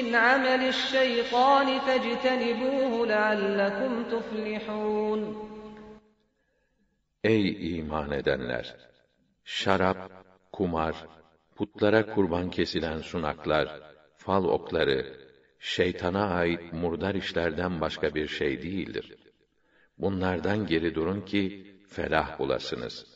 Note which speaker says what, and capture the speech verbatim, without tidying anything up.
Speaker 1: مِنْ عَمَلِ الشَّيْطَانِ فَاجْتَنِبُوهُ لَعَلَّكُمْ تُفْلِحُونَ.
Speaker 2: Ey iman edenler! Şarap, kumar, putlara kurban kesilen sunaklar, fal okları, şeytana ait murdar işlerden başka bir şey değildir. Bunlardan geri durun ki felah bulasınız.